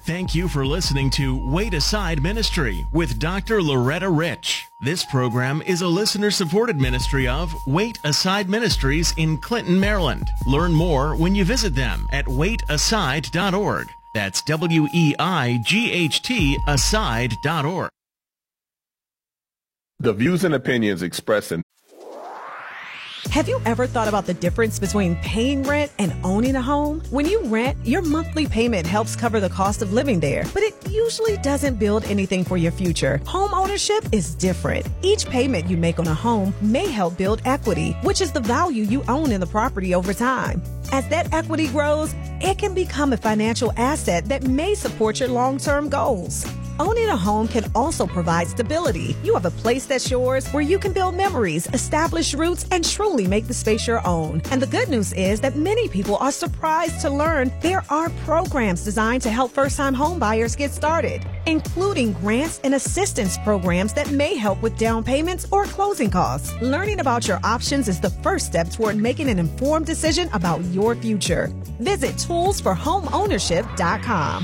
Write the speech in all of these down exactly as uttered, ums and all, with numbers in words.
Thank you for listening to Wait Aside Ministry with Doctor Loretta Rich. This program is a listener-supported ministry of Wait Aside Ministries in Clinton, Maryland. Learn more when you visit them at wait aside dot org. That's W E I G H T aside dot org. The views and opinions expressed in Have you ever thought about the difference between paying rent and owning a home? When you rent, your monthly payment helps cover the cost of living there, but it usually doesn't build anything for your future. Home ownership is different. Each payment you make on a home may help build equity, which is the value you own in the property over time. As that equity grows, it can become a financial asset that may support your long-term goals. Owning a home can also provide stability. You have a place that's yours where you can build memories, establish roots, and truly make the space your own. And the good news is that many people are surprised to learn there are programs designed to help first-time home buyers get started, including grants and assistance programs that may help with down payments or closing costs. Learning about your options is the first step toward making an informed decision about your future. Visit tools for home ownership dot com.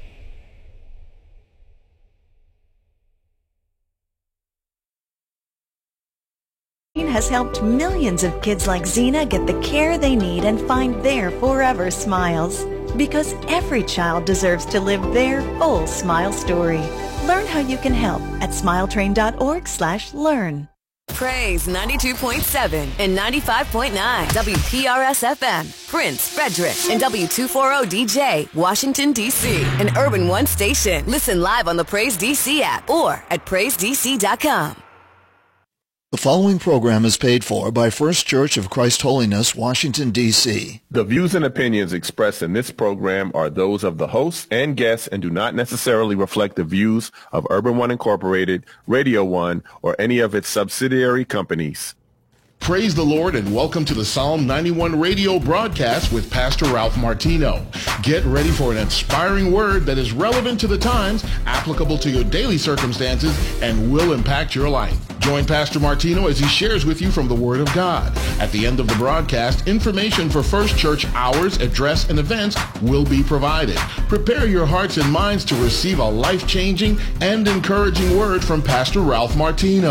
Has helped millions of kids like Zena get the care they need and find their forever smiles. Because every child deserves to live their full smile story. Learn how you can help at smile train dot org slash learn. Praise ninety-two point seven and ninety-five point nine W P R S F M, Prince, Frederick, and W two forty D J, Washington, D C, an Urban One station. Listen live on the Praise D C app or at praise d c dot com. The following program is paid for by First Church of Christ Holiness, Washington, D C. The views and opinions expressed in this program are those of the hosts and guests and do not necessarily reflect the views of Urban One Incorporated, Radio One, or any of its subsidiary companies. Praise the Lord and welcome to the Psalm ninety-one radio broadcast with Pastor Ralph Martino. Get ready for an inspiring word that is relevant to the times, applicable to your daily circumstances, and will impact your life. Join Pastor Martino as he shares with you from the Word of God. At the end of the broadcast, information for First Church hours, address, and events will be provided. Prepare your hearts and minds to receive a life-changing and encouraging word from Pastor Ralph Martino.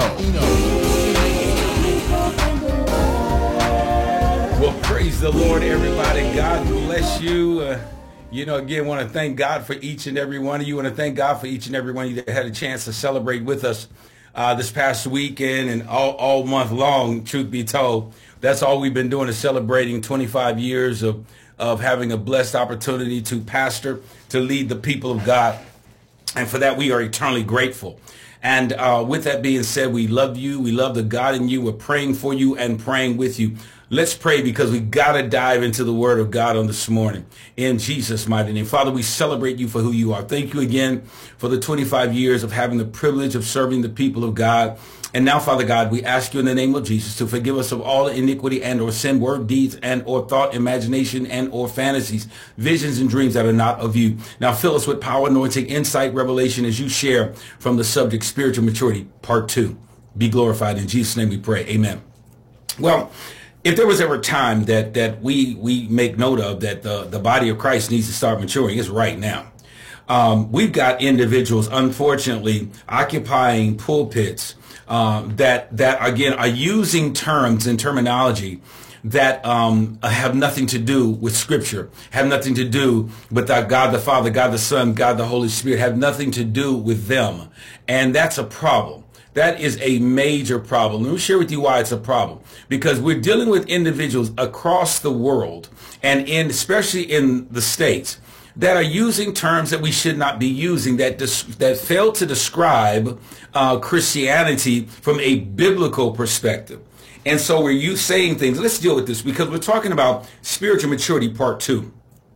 Well, praise the Lord, everybody. God bless you. Uh, you know, again, want to thank God for each and every one of you. Want to thank God for each and every one of you that had a chance to celebrate with us uh, this past weekend and all, all month long, truth be told. That's all we've been doing is celebrating twenty-five years of, of having a blessed opportunity to pastor, to lead the people of God. And for that, we are eternally grateful. And uh, with that being said, we love you. We love the God in you. We're praying for you and praying with you. Let's pray because we got to dive into the word of God on this morning in Jesus' mighty name. Father, we celebrate you for who you are. Thank you again for the twenty-five years of having the privilege of serving the people of God. And now, Father God, we ask you in the name of Jesus to forgive us of all iniquity and or sin, word, deeds, and or thought, imagination, and or fantasies, visions and dreams that are not of you. Now fill us with power, anointing, insight, revelation as you share from the subject, spiritual maturity, part two. Be glorified. In Jesus' name we pray. Amen. Well, if there was ever a time that that we we make note of that the, the body of Christ needs to start maturing, it's right now. Um, we've got individuals, unfortunately, occupying pulpits um, that that again are using terms and terminology that um, have nothing to do with Scripture, have nothing to do with God the Father, God the Son, God the Holy Spirit, have nothing to do with them, and that's a problem. That is a major problem. Let me share with you why it's a problem. Because we're dealing with individuals across the world and in, especially in the States, that are using terms that we should not be using, that that fail to describe uh, Christianity from a biblical perspective. And so we're you saying things. Let's deal with this because we're talking about spiritual maturity part two.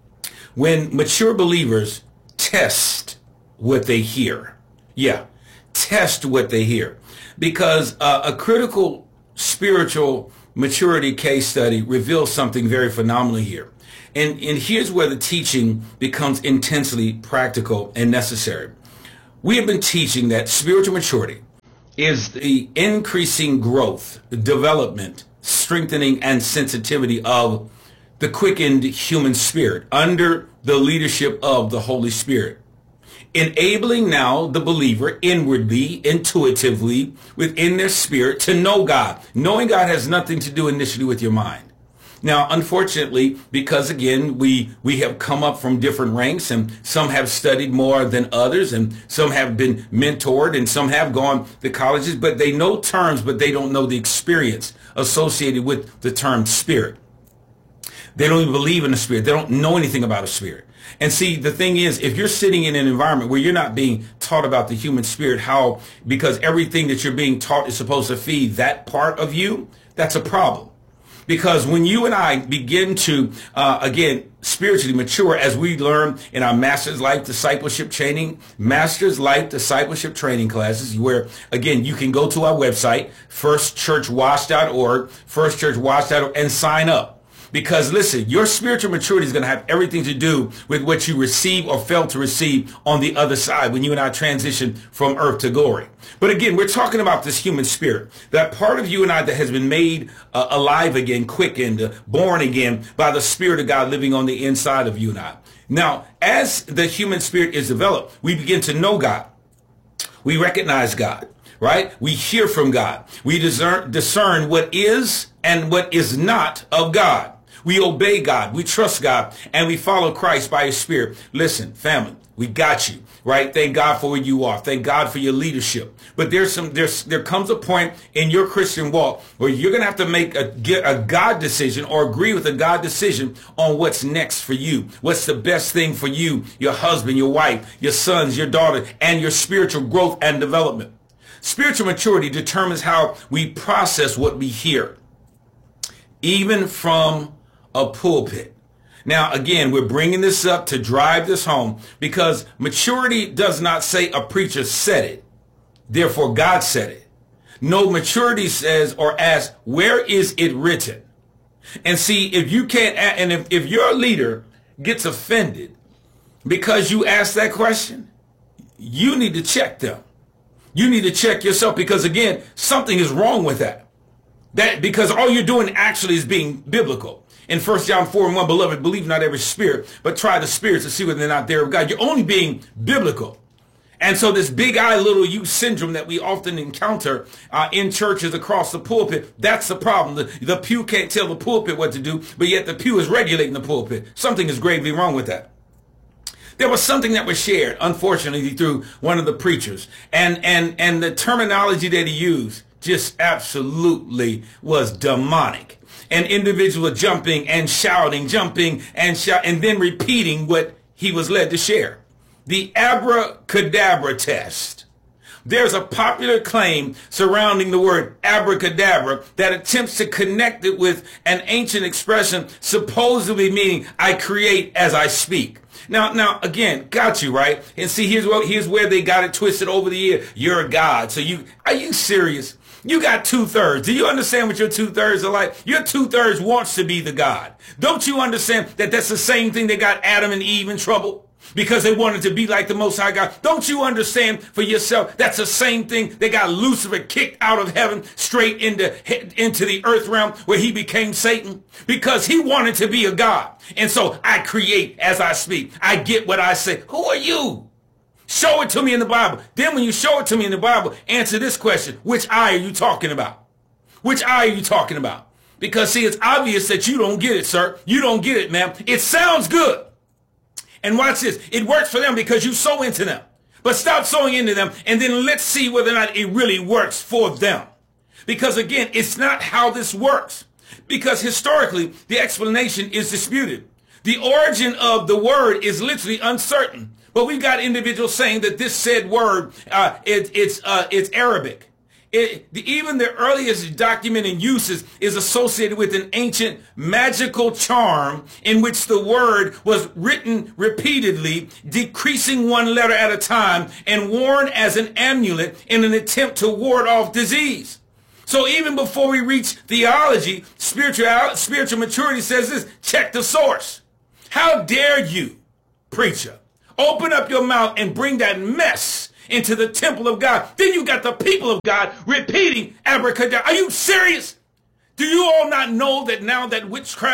When mature believers test what they hear. Yeah. Test what they hear, because uh, a critical spiritual maturity case study reveals something very phenomenal here. And, and here's where the teaching becomes intensely practical and necessary. We have been teaching that spiritual maturity is the increasing growth, development, strengthening, and sensitivity of the quickened human spirit under the leadership of the Holy Spirit. enabling now the believer inwardly, intuitively, within their spirit to know God. Knowing God has nothing to do initially with your mind. Now, unfortunately, because again, we, we have come up from different ranks, and some have studied more than others, and some have been mentored, and some have gone to colleges, but they know terms, but they don't know the experience associated with the term spirit. They don't even believe in the spirit. They don't know anything about a spirit. And see, the thing is, if you're sitting in an environment where you're not being taught about the human spirit, how, because everything that you're being taught is supposed to feed that part of you, that's a problem. Because when you and I begin to, uh, again, spiritually mature, as we learn in our Master's Life Discipleship Training, Master's Life Discipleship Training classes, where, again, you can go to our website, first church wash dot org, first church wash dot org, and sign up. Because, listen, your spiritual maturity is going to have everything to do with what you receive or fail to receive on the other side when you and I transition from earth to glory. But again, we're talking about this human spirit, that part of you and I that has been made uh, alive again, quickened, uh, born again by the Spirit of God living on the inside of you and I. Now, as the human spirit is developed, we begin to know God. We recognize God, right? We hear from God. We discern, discern what is and what is not of God. We obey God, we trust God, and we follow Christ by his Spirit. Listen, family, we got you, right? Thank God for where you are. Thank God for your leadership. But there's some, there's, there comes a point in your Christian walk where you're going to have to make a, get a God decision or agree with a God decision on what's next for you. What's the best thing for you, your husband, your wife, your sons, your daughter, and your spiritual growth and development. Spiritual maturity determines how we process what we hear, even from a pulpit. Now, again, we're bringing this up to drive this home because maturity does not say a preacher said it. Therefore, God said it. No, maturity says or asks, where is it written? And see, if you can't, and if, if your leader gets offended because you ask that question, you need to check them. You need to check yourself because, again, something is wrong with that. That because all you're doing actually is being biblical. In First John four and one, beloved, believe not every spirit, but try the spirits to see whether they're not there of God. You're only being biblical. And so this big I, little you syndrome that we often encounter uh, in churches across the pulpit, that's the problem. The, the pew can't tell the pulpit what to do, but yet the pew is regulating the pulpit. Something is gravely wrong with that. There was something that was shared, unfortunately, through one of the preachers. And, and, and the terminology that he used just absolutely was demonic. And individuals jumping and shouting, jumping and shout, and then repeating what he was led to share. The abracadabra test. There's a popular claim surrounding the word abracadabra that attempts to connect it with an ancient expression supposedly meaning I create as I speak. Now, now, again, got you, right? And see, here's what, here's where they got it twisted over the year. You're a God. So you, are you serious? You got two-thirds. Do you understand what your two-thirds are like? Your two-thirds wants to be the God. Don't you understand that that's the same thing that got Adam and Eve in trouble? Because they wanted to be like the Most High God. Don't you understand for yourself that's the same thing that got Lucifer kicked out of heaven straight into, into the earth realm where he became Satan? Because he wanted to be a God. And so I create as I speak. I get what I say. Who are you? Show it to me in the Bible. Then when you show it to me in the Bible, answer this question. Which eye are you talking about? Which eye are you talking about? Because, see, it's obvious that you don't get it, sir. You don't get it, ma'am. It sounds good. And watch this. It works for them because you sow into them. But stop sowing into them, and then let's see whether or not it really works for them. Because, again, it's not how this works. Because historically, the explanation is disputed. The origin of the word is literally uncertain. But we've got individuals saying that this said word, uh, it, it's, uh, it's Arabic. It, the, even the earliest documented uses is associated with an ancient magical charm in which the word was written repeatedly, decreasing one letter at a time and worn as an amulet in an attempt to ward off disease. So even before we reach theology, spiritual, spiritual maturity says this, check the source. How dare you, preacher, open up your mouth and bring that mess into the temple of God. Then you got the people of God repeating abracadabra. Are you serious? Do you all not know that now that witchcraft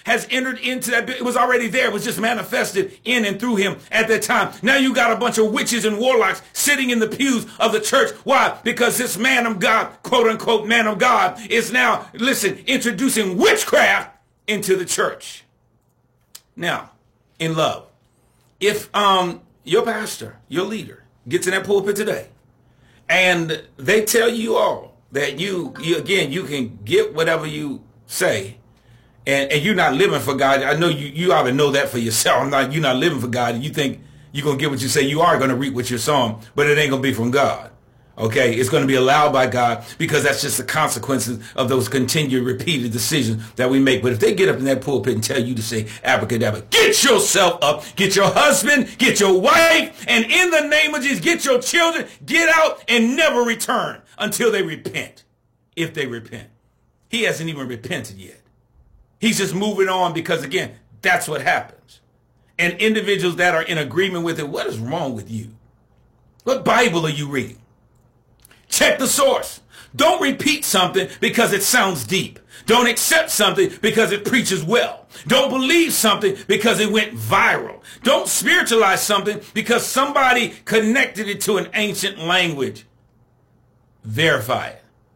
has entered into that. It was already there. It was just manifested in and through him at that time. Now you got a bunch of witches and warlocks sitting in the pews of the church. Why? Because this man of God, quote unquote man of God, is now, listen, introducing witchcraft into the church. Now, in love, if um your pastor, your leader, gets in that pulpit today, and they tell you all that you, you again, you can get whatever you say, and, and you're not living for God. I know you, you ought to know that for yourself. I'm not, you're not living for God, and you think you're going to get what you say. You are going to reap what you're sowing, but it ain't going to be from God. Okay, it's going to be allowed by God, because that's just the consequences of those continued repeated decisions that we make. But if they get up in that pulpit and tell you to say abracadabra, get yourself up, get your husband, get your wife, and in the name of Jesus, get your children, get out and never return until they repent. If they repent. He hasn't even repented yet. He's just moving on, because again, that's what happens. And individuals that are in agreement with it, what is wrong with you? What Bible are you reading? Check the source. Don't repeat something because it sounds deep. Don't accept something because it preaches well. Don't believe something because it went viral. Don't spiritualize something because somebody connected it to an ancient language. Verify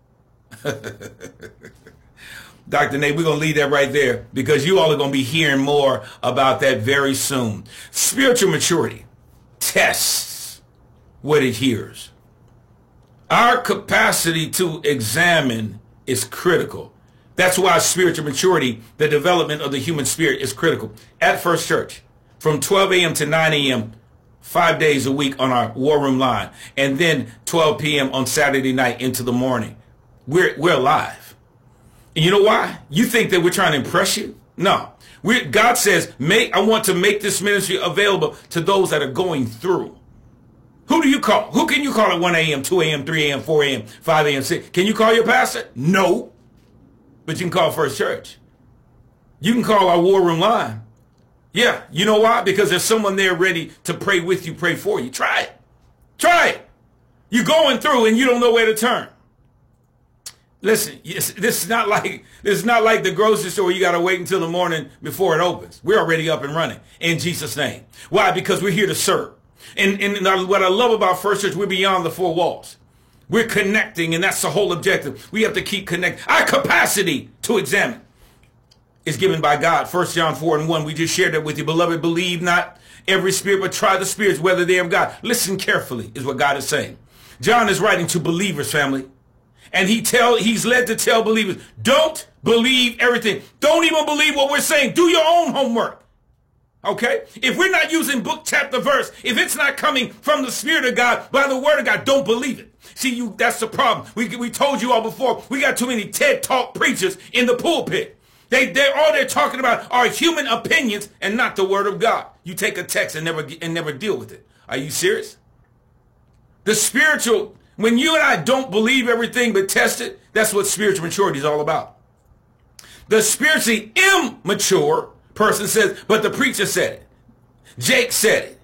it. Doctor Nate, we're going to leave that right there, because you all are going to be hearing more about that very soon. Spiritual maturity tests what it hears. Our capacity to examine is critical. That's why spiritual maturity, the development of the human spirit, is critical. At First Church, from twelve a.m. to nine a.m., five days a week on our War Room line, and then twelve p.m. on Saturday night into the morning. We're, we're alive. And you know why? You think that we're trying to impress you? No. We're, God says, make, I want to make this ministry available to those that are going through. Who do you call? Who can you call at one a.m., two a.m., three a.m., four a.m., five a.m., six? Can you call your pastor? No. But you can call First Church. You can call our War Room line. Yeah. You know why? Because there's someone there ready to pray with you, pray for you. Try it. Try it. You're going through and you don't know where to turn. Listen, this is not like this is not like the grocery store. You got to wait until the morning before it opens. We're already up and running in Jesus' name. Why? Because we're here to serve. And, and what I love about First Church, we're beyond the four walls. We're connecting, and that's the whole objective. We have to keep connecting. Our capacity to examine is given by God. First John four and one, we just shared that with you. Beloved, believe not every spirit, but try the spirits, whether they are of God. Listen carefully is what God is saying. John is writing to believers, family. And he tell he's led to tell believers, don't believe everything. Don't even believe what we're saying. Do your own homework. Okay? If we're not using book, chapter, verse, if it's not coming from the Spirit of God, by the Word of God, don't believe it. See, you that's the problem. We, we told you all before, we got too many TED Talk preachers in the pulpit. They, they're all they're talking about are human opinions and not the Word of God. You take a text and never, and never deal with it. Are you serious? The spiritual, when you and I don't believe everything but test it, that's what spiritual maturity is all about. The spiritually immature person says, but the preacher said it. Jake said it.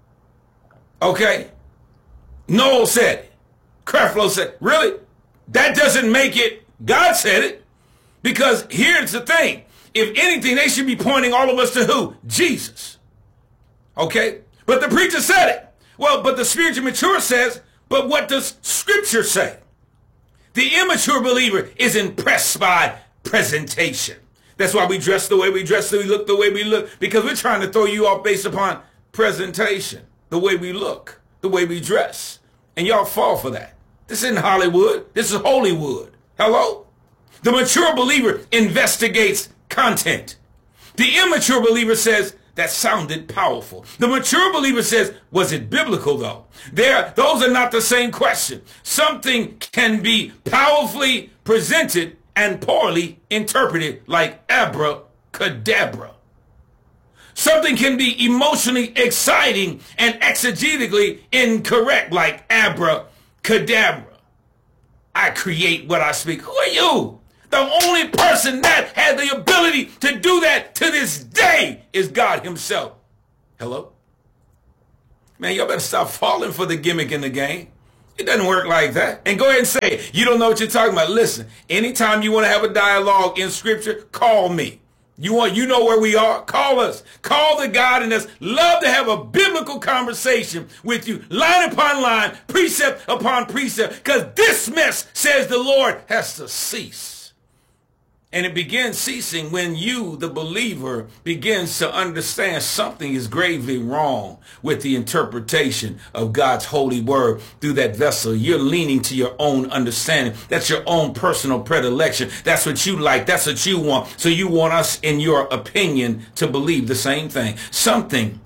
Okay? Noel said it. Creflo said it. Really? That doesn't make it. God said it. Because here's the thing. If anything, they should be pointing all of us to who? Jesus. Okay? But the preacher said it. Well, but the spiritually mature says, but what does Scripture say? The immature believer is impressed by presentation. That's why we dress the way we dress, we look the way we look, because we're trying to throw you off based upon presentation, the way we look, the way we dress. And y'all fall for that. This isn't Hollywood. This is Holywood. Hello? The mature believer investigates content. The immature believer says, that sounded powerful. The mature believer says, was it biblical though? There, those are not the same question. Something can be powerfully presented and poorly interpreted, like abracadabra. Something can be emotionally exciting and exegetically incorrect, like abracadabra. I create what I speak. Who are you? The only person that had the ability to do that to this day is God himself. Hello? Man, y'all better stop falling for the gimmick in the game. It doesn't work like that. And go ahead and say it. You don't know what you're talking about. Listen, anytime you want to have a dialogue in Scripture, call me. You want, you know where we are? Call us. Call the God in us. Love to have a biblical conversation with you, line upon line, precept upon precept, because this mess, says the Lord, has to cease. And it begins ceasing when you, the believer, begins to understand something is gravely wrong with the interpretation of God's holy word through that vessel. You're leaning to your own understanding. That's your own personal predilection. That's what you like. That's what you want. So you want us, in your opinion, to believe the same thing. Something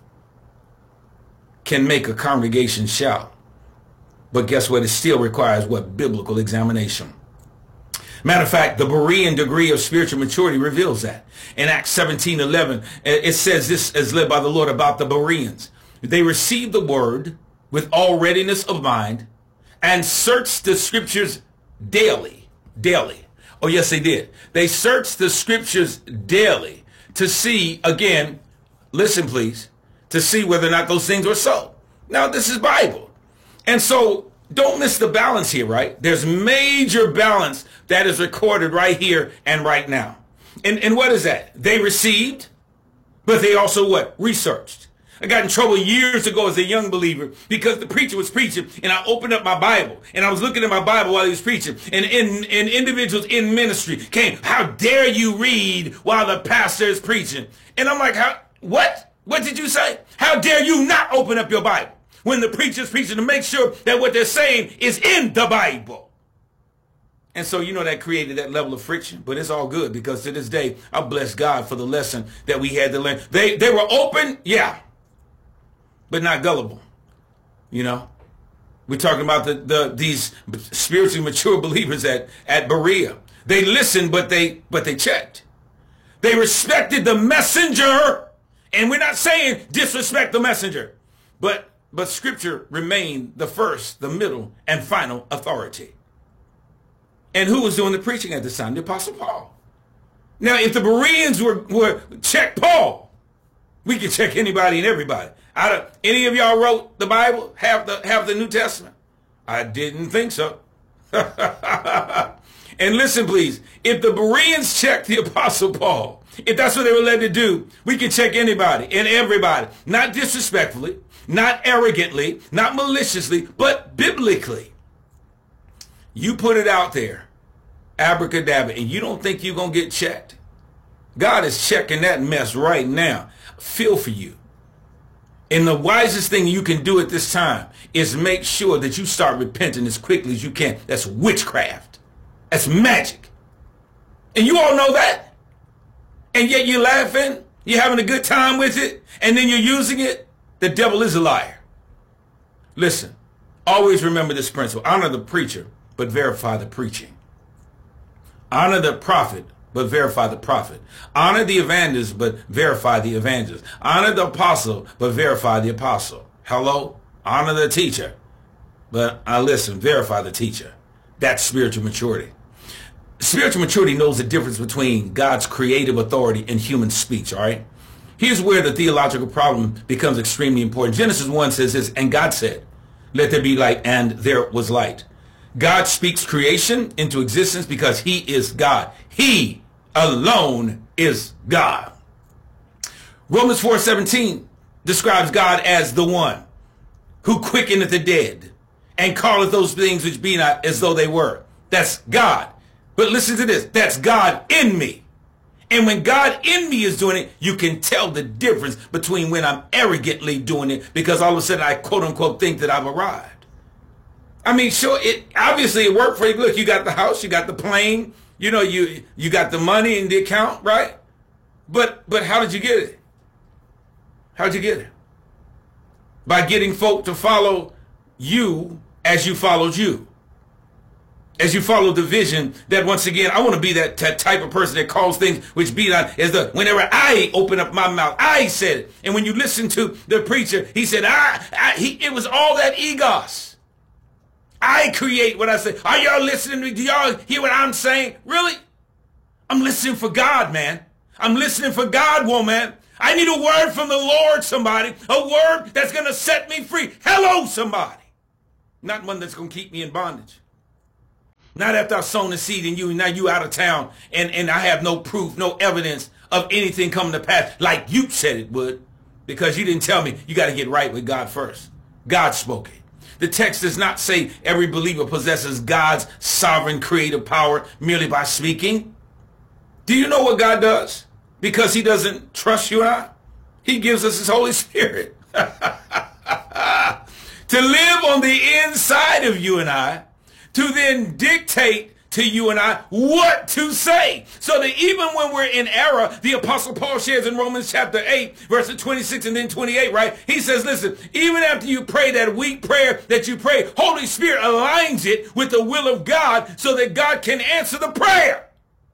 can make a congregation shout. But guess what? It still requires what? Biblical examination. Matter of fact, the Berean degree of spiritual maturity reveals that. In Acts seventeen eleven, it says this is led by the Lord about the Bereans. They received the word with all readiness of mind and searched the scriptures daily. Daily. Oh, yes, they did. They searched the scriptures daily to see, again, listen, please, to see whether or not those things were so. Now, this is Bible. And so don't miss the balance here, right? There's major balance that is recorded right here and right now. And, and what is that? They received, but they also what? Researched. I got in trouble years ago as a young believer because the preacher was preaching and I opened up my Bible and I was looking at my Bible while he was preaching, and, and, and individuals in ministry came, how dare you read while the pastor is preaching? And I'm like, how, what? What did you say? How dare you not open up your Bible when the preacher's preaching, to make sure that what they're saying is in the Bible? And so, you know, that created that level of friction, but it's all good because to this day, I bless God for the lesson that we had to learn. They, they were open, yeah, but not gullible. You know, we're talking about the, the, these spiritually mature believers at, at Berea. They listened, but they, but they checked. They respected the messenger. And we're not saying disrespect the messenger, but, but scripture remained the first, the middle, and final authority. And who was doing the preaching at this time? The Apostle Paul. Now, if the Bereans were, were check Paul, we can check anybody and everybody. Out of any of y'all wrote the Bible, have the have the New Testament? I didn't think so. And listen, please, if the Bereans checked the Apostle Paul, if that's what they were led to do, we can check anybody and everybody, not disrespectfully, not arrogantly, not maliciously, but biblically. You put it out there, abracadabra, and you don't think you're going to get checked? God is checking that mess right now. Feel for you. And the wisest thing you can do at this time is make sure that you start repenting as quickly as you can. That's witchcraft. That's magic. And you all know that. And yet you're laughing. You're having a good time with it. And then you're using it. The devil is a liar. Listen, always remember this principle. Honor the preacher, but verify the preaching. Honor the prophet, but verify the prophet. Honor the evangelist, but verify the evangelist. Honor the apostle, but verify the apostle. Hello? Honor the teacher, but I listen, verify the teacher. That's spiritual maturity. Spiritual maturity knows the difference between God's creative authority and human speech, all right? Here's where the theological problem becomes extremely important. Genesis one says this, and God said, let there be light, and there was light. God speaks creation into existence because he is God. He alone is God. Romans four seventeen describes God as the one who quickeneth the dead and calleth those things which be not as though they were. That's God. But listen to this. That's God in me. And when God in me is doing it, you can tell the difference between when I'm arrogantly doing it because all of a sudden I quote unquote think that I've arrived. I mean, sure, it obviously it worked for you. Look, you got the house, you got the plane, you know, you you got the money in the account, right? But but how did you get it? How did you get it? By getting folk to follow you as you followed you. As you follow the vision that, once again, I want to be that, that type of person that calls things which be not as the, whenever I open up my mouth, I said it. And when you listen to the preacher, he said, I, I he, it was all that egos. I create what I say. Are y'all listening to me? Do y'all hear what I'm saying? Really? I'm listening for God, man. I'm listening for God, woman. I need a word from the Lord, somebody. A word that's going to set me free. Hello, somebody. Not one that's going to keep me in bondage. Not after I've sown the seed in you and now you out of town and, and I have no proof, no evidence of anything coming to pass like you said it would, because you didn't tell me you got to get right with God first. God spoke it. The text does not say every believer possesses God's sovereign creative power merely by speaking. Do you know what God does? Because he doesn't trust you and I, he gives us his Holy Spirit to live on the inside of you and I, to then dictate to you and I what to say. So that even when we're in error, the Apostle Paul shares in Romans chapter eight, verses twenty-six and then twenty-eight, right? He says, listen, even after you pray that weak prayer that you pray, Holy Spirit aligns it with the will of God so that God can answer the prayer.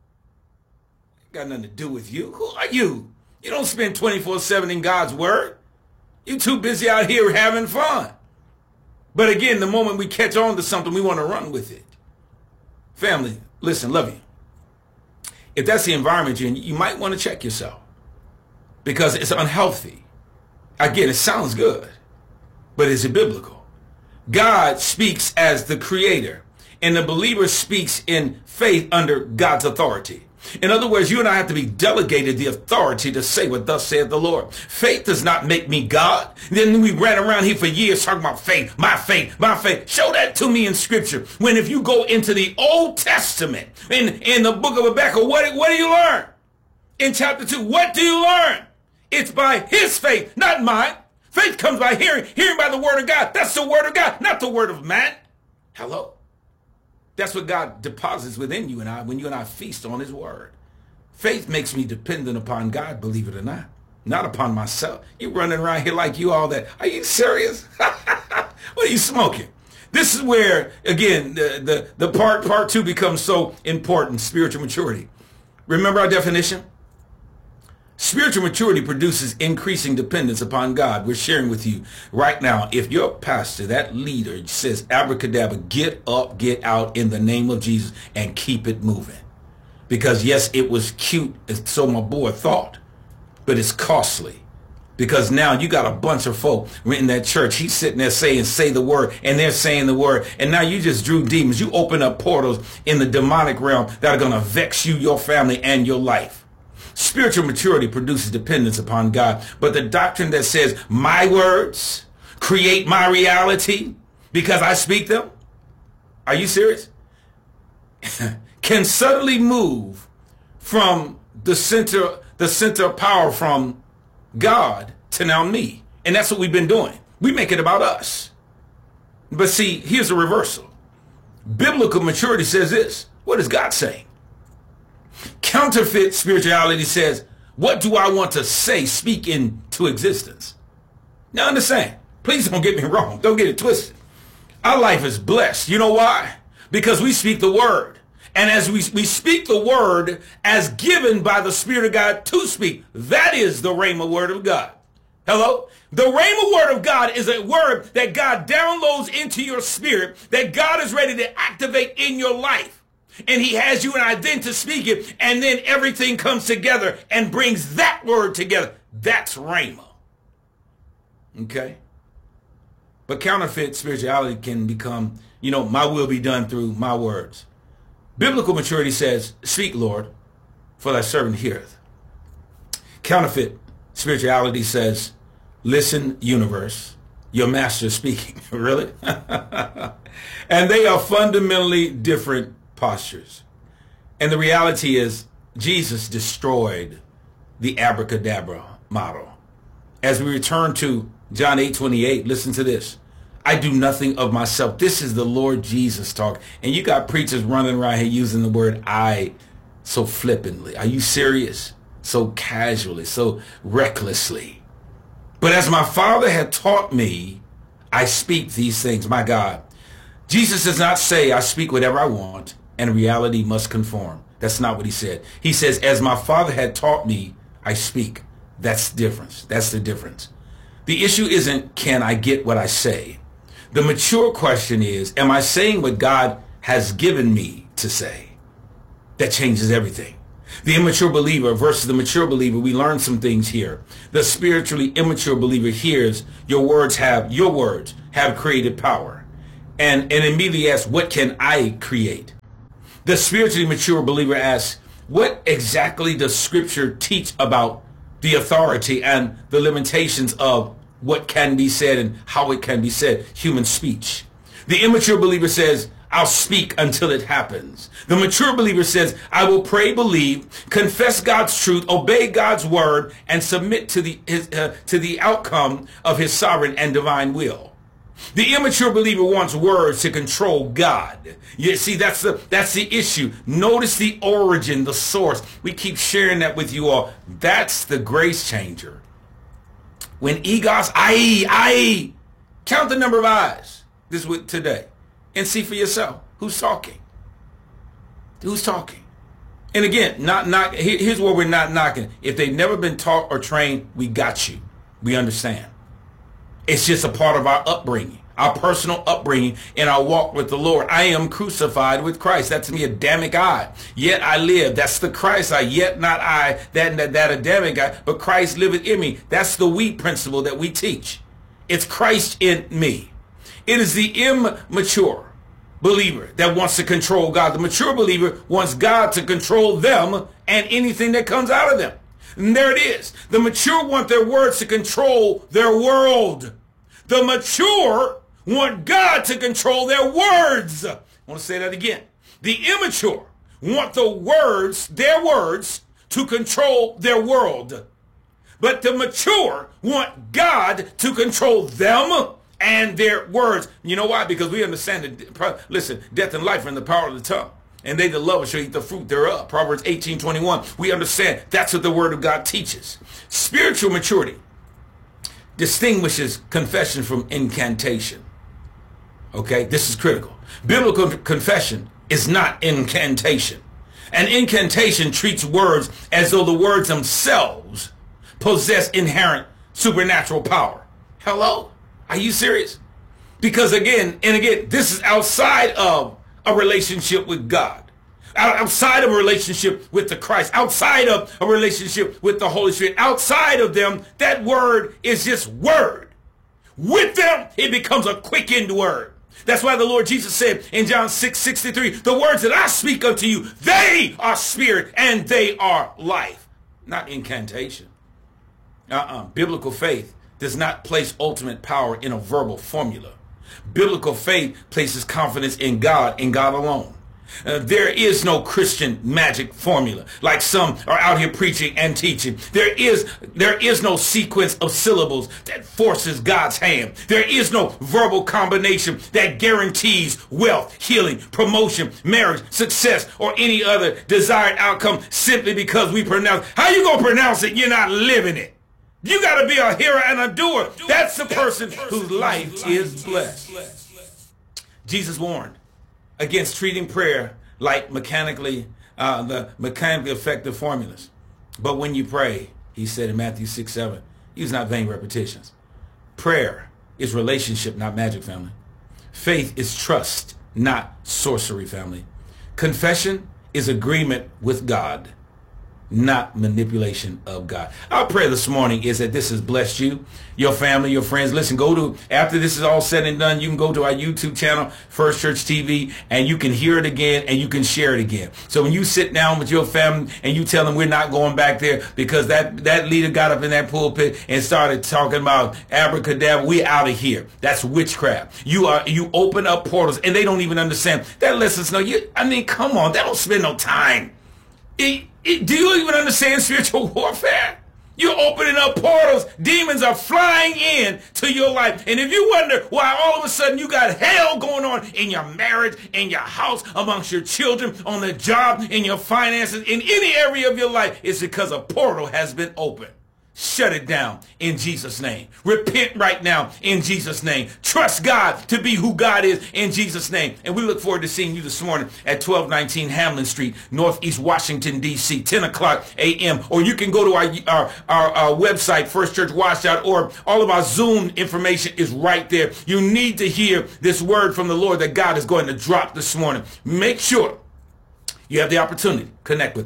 Got nothing to do with you. Who are you? You don't spend twenty-four seven in God's word. You're too busy out here having fun. But again, the moment we catch on to something, we want to run with it. Family, listen, love you. If that's the environment you're in, you might want to check yourself because it's unhealthy. Again, it sounds good, but is it biblical? God speaks as the creator, and the believer speaks in faith under God's authority. In other words, you and I have to be delegated the authority to say what thus saith the Lord. Faith does not make me God. Then we ran around here for years talking about faith, my faith, my faith. Show that to me in Scripture. When if you go into the Old Testament, in, in the book of Habakkuk, what, what do you learn? In chapter two, what do you learn? It's by his faith, not mine. Faith comes by hearing, hearing by the word of God. That's the word of God, not the word of man. Hello? That's what God deposits within you and I when you and I feast on his word. Faith makes me dependent upon God, believe it or not, not upon myself. You running around here like you all that. Are you serious? What are you smoking? This is where, again, the, the, the part, part two becomes so important, spiritual maturity. Remember our definition? Spiritual maturity produces increasing dependence upon God. We're sharing with you right now. If your pastor, that leader, says abracadabra, get up, get out in the name of Jesus and keep it moving. Because yes, it was cute, so my boy thought, but it's costly. Because now you got a bunch of folk in that church. He's sitting there saying, say the word, and they're saying the word. And now you just drew demons. You open up portals in the demonic realm that are going to vex you, your family, and your life. Spiritual maturity produces dependence upon God. But the doctrine that says my words create my reality because I speak them, are you serious? Can suddenly move from the center, the center of power from God to now me. And that's what we've been doing. We make it about us. But see, here's a reversal. Biblical maturity says this. What is God saying? Counterfeit spirituality says, what do I want to say, speak into existence? Now understand, please don't get me wrong. Don't get it twisted. Our life is blessed. You know why? Because we speak the word. And as we, we speak the word as given by the Spirit of God to speak, that is the Rhema word of God. Hello? The Rhema word of God is a word that God downloads into your spirit, that God is ready to activate in your life. And he has you and I then to speak it, and then everything comes together and brings that word together. That's Rhema. Okay? But counterfeit spirituality can become, you know, my will be done through my words. Biblical maturity says, speak, Lord, for thy servant heareth. Counterfeit spirituality says, listen, universe, your master is speaking. Really? And they are fundamentally different postures. And the reality is Jesus destroyed the abracadabra model. As we return to John eight twenty-eight, listen to this. I do nothing of myself. This is the Lord Jesus talk. And you got preachers running around here using the word I so flippantly. Are you serious? So casually, so recklessly. But as my Father had taught me, I speak these things. My God. Jesus does not say I speak whatever I want and reality must conform. That's not what he said. He says, as my Father had taught me, I speak. That's the difference. That's the difference. The issue isn't, can I get what I say? The mature question is, am I saying what God has given me to say? That changes everything. The immature believer versus the mature believer, we learn some things here. The spiritually immature believer hears your words have, your words have created power. And, and immediately asks, what can I create? The spiritually mature believer asks, what exactly does Scripture teach about the authority and the limitations of what can be said and how it can be said, human speech? The immature believer says, I'll speak until it happens. The mature believer says, I will pray, believe, confess God's truth, obey God's word, and submit to the, his, uh, to the outcome of his sovereign and divine will. The immature believer wants words to control God. You see, that's the, that's the issue. Notice the origin, the source. We keep sharing that with you all. That's the grace changer. When egos, I, I, count the number of eyes this week today. And see for yourself who's talking. Who's talking? And again, not not here's where we're not knocking. If they've never been taught or trained, we got you. We understand. It's just a part of our upbringing, our personal upbringing in our walk with the Lord. I am crucified with Christ. That's me, Adamic I. Yet I live. That's the Christ I. Yet not I, that, that, that Adamic I, but Christ liveth in me. That's the we principle that we teach. It's Christ in me. It is the immature believer that wants to control God. The mature believer wants God to control them and anything that comes out of them. And there it is. The mature want their words to control their world. The mature want God to control their words. I want to say that again. The immature want the words, their words, to control their world. But the mature want God to control them and their words. You know why? Because we understand that, listen, death and life are in the power of the tongue. And they that love it shall eat the fruit thereof. Proverbs eighteen twenty-one. We understand that's what the word of God teaches. Spiritual maturity distinguishes confession from incantation. Okay, this is critical. Biblical confession is not incantation. An incantation treats words as though the words themselves possess inherent supernatural power. Hello? Are you serious? Because again, and again, this is outside of a relationship with God, outside of a relationship with the Christ, outside of a relationship with the Holy Spirit. Outside of them, that word is just word. With them, it becomes a quickened word. That's why the Lord Jesus said in John six sixty-three, the words that I speak unto you, they are spirit and they are life. Not incantation. Uh-uh. Biblical faith does not place ultimate power in a verbal formula. Biblical faith places confidence in God and God alone. Uh, there is no Christian magic formula like some are out here preaching and teaching. There is there is no sequence of syllables that forces God's hand. There is no verbal combination that guarantees wealth, healing, promotion, marriage, success, or any other desired outcome simply because we pronounce. How you gonna pronounce it? You're not living it. You got to be a hearer and a doer. That's the person whose life is blessed. Jesus warned against treating prayer like mechanically, uh, the mechanically effective formulas. But when you pray, he said in Matthew six seven, use not vain repetitions. Prayer is relationship, not magic, family. Faith is trust, not sorcery, family. Confession is agreement with God, not manipulation of God. Our prayer this morning is that this has blessed you, your family, your friends. Listen, go to, after this is all said and done, you can go to our YouTube channel, First Church T V, and you can hear it again and you can share it again. So when you sit down with your family and you tell them we're not going back there because that, that leader got up in that pulpit and started talking about abracadabra, we out of here. That's witchcraft. You are, you open up portals and they don't even understand. That lets us know, you, I mean, come on, they don't spend no time. It, It, do you even understand spiritual warfare? You're opening up portals. Demons are flying in to your life. And if you wonder why all of a sudden you got hell going on in your marriage, in your house, amongst your children, on the job, in your finances, in any area of your life, it's because a portal has been opened. Shut it down in Jesus' name. Repent right now in Jesus' name. Trust God to be who God is in Jesus' name. And we look forward to seeing you this morning at twelve nineteen Hamlin Street, Northeast Washington, D C, ten o'clock a m Or you can go to our, our, our, our website, first church watch dot org. All of our Zoom information is right there. You need to hear this word from the Lord that God is going to drop this morning. Make sure you have the opportunity to connect with us.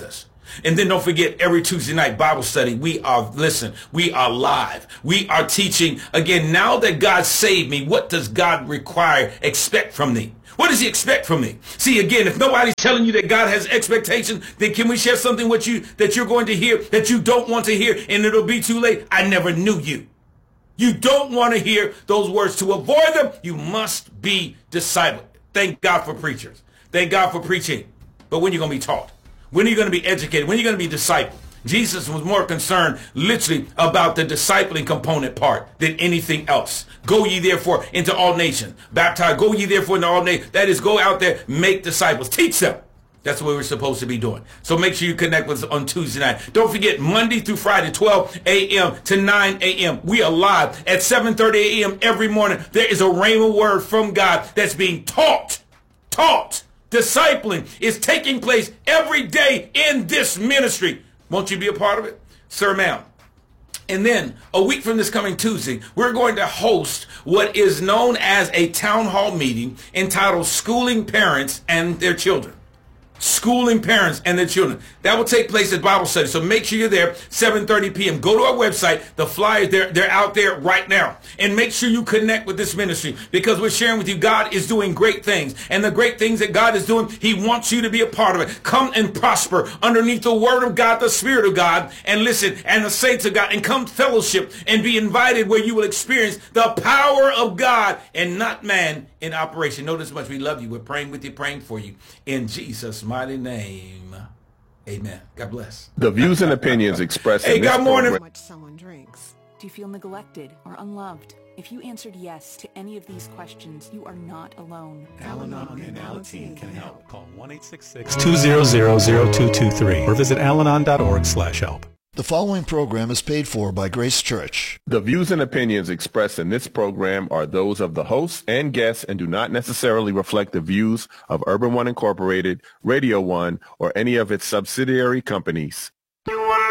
And then don't forget, every Tuesday night Bible study, we are, listen, we are live. We are teaching. Again, now that God saved me, what does God require, expect from me? What does he expect from me? See, again, if nobody's telling you that God has expectations, then can we share something with you that you're going to hear that you don't want to hear, and it'll be too late? I never knew you. You don't want to hear those words. To avoid them, you must be discipled. Thank God for preachers. Thank God for preaching. But when are you going to be taught? When are you going to be educated? When are you going to be discipled? Jesus was more concerned literally about the discipling component part than anything else. Go ye therefore into all nations. Baptize. Go ye therefore into all nations. That is, go out there, make disciples. Teach them. That's what we're supposed to be doing. So make sure you connect with us on Tuesday night. Don't forget, Monday through Friday, twelve a.m. to nine a.m. We are live at seven thirty a.m. every morning. There is a rhema word from God that's being taught. Taught. Discipling is taking place every day in this ministry. Won't you be a part of it? Sir, ma'am. And then a week from this coming Tuesday, we're going to host what is known as a town hall meeting entitled Schooling Parents and Their Children. Schooling parents and their children. That will take place at Bible study. So make sure you're there, seven thirty p.m. Go to our website. The flyers, they're, they're out there right now. And make sure you connect with this ministry, because we're sharing with you God is doing great things. And the great things that God is doing, he wants you to be a part of it. Come and prosper underneath the word of God, the Spirit of God, and listen, and the saints of God, and come fellowship and be invited where you will experience the power of God and not man in operation. Know this much. We love you. We're praying with you, praying for you. In Jesus' mighty name, amen. God bless. The views and opinions expressed hey, in this good morning. program. Much someone drinks. Do you feel neglected or unloved? If you answered yes to any of these questions, you are not alone. Al-Anon and Alateen can help. Call one eight six six, two zero zero, zero two two three or visit alanon dot org slash help. The following program is paid for by Grace Church. The views and opinions expressed in this program are those of the hosts and guests and do not necessarily reflect the views of Urban One Incorporated, Radio One, or any of its subsidiary companies. You